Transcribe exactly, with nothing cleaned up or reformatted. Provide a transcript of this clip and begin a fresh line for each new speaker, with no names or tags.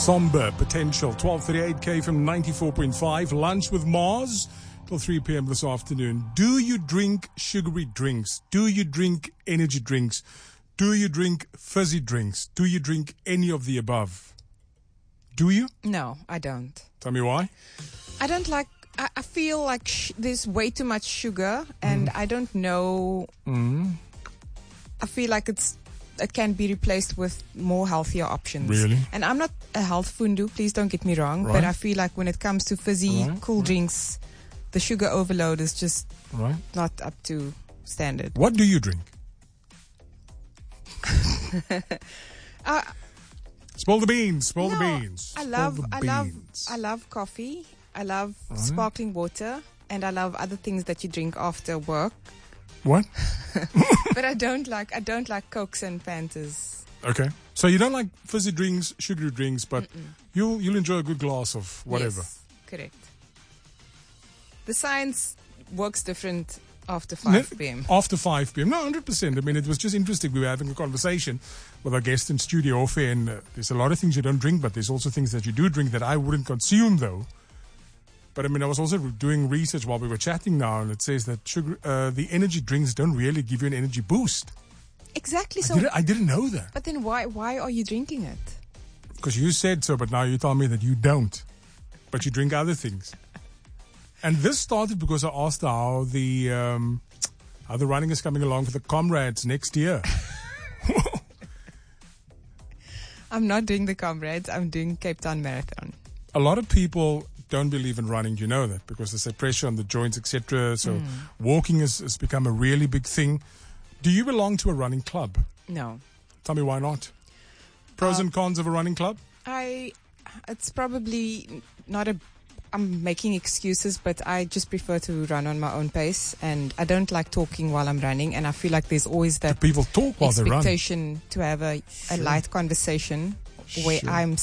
Somber Potential, twelve thirty-eight K from ninety-four point five. Lunch with Mars till three p.m. this afternoon. Do you drink sugary drinks? Do you drink energy drinks? Do you drink fizzy drinks? Do you drink any of the above? Do you?
No, I don't.
Tell me why.
I don't like, I, I feel like sh- there's way too much sugar and mm. I don't know.
Mm.
I feel like it's it can be replaced with more healthier options.
Really?
And I'm not a health fundu, please don't get me wrong,
Right.
but I feel like when it comes to fizzy,
Right.
cool drinks, the sugar overload is just
Right.
not up to standard.
What do you drink?
uh,
Spill the beans. Spill
no,
the beans.
I
Spill
love,
the
I love,
beans.
I love coffee. I love
Right.
sparkling water, and I love other things that you drink after work.
What?
But I don't like, I don't like Cokes and Fantas.
Okay. So you don't like fizzy drinks, sugary drinks, but
Mm-mm.
you'll you'll enjoy a good glass of whatever.
Yes, correct. The science works different after five p.m.
After five p.m. No, one hundred percent. I mean, it was just interesting. We were having a conversation with our guest in studio off air, and uh, there's a lot of things you don't drink, but there's also things that you do drink that I wouldn't consume, though. But I mean, I was also doing research while we were chatting now, and it says that sugar, uh, the energy drinks don't really give you an energy boost.
Exactly. So,
I didn't, I didn't know that.
but then why why are you drinking it?
Because you said so, but now you tell me that you don't. But you drink other things. And this started because I asked her how the um, how the running is coming along for the comrades next year.
I'm not doing the Comrades. I'm doing Cape Town Marathon.
A lot of people don't believe in running, you know that, because there's a pressure on the joints, et cetera. So
Mm.
walking has, has become a really big thing. Do you belong to a running club?
No,
Tell me why not. Pros
Uh,
and cons of a running club?
I. It's probably not a. I'm making excuses, but I just prefer to run on my own pace, and I don't like talking while I'm running. And I feel like there's always
Do
that
people talk while they run?
expectation to have a, a
Sure.
light conversation where
Sure.
I'm